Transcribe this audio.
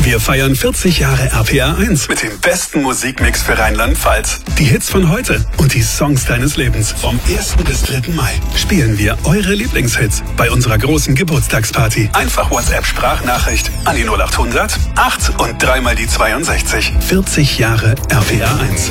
Wir feiern 40 Jahre RPR 1 mit dem besten Musikmix für Rheinland-Pfalz. Die Hits von heute und die Songs deines Lebens. Vom 1. bis 3. Mai spielen wir eure Lieblingshits bei unserer großen Geburtstagsparty. Einfach WhatsApp-Sprachnachricht an die 0800 8 und 3 mal die 62. 40 Jahre RPR 1.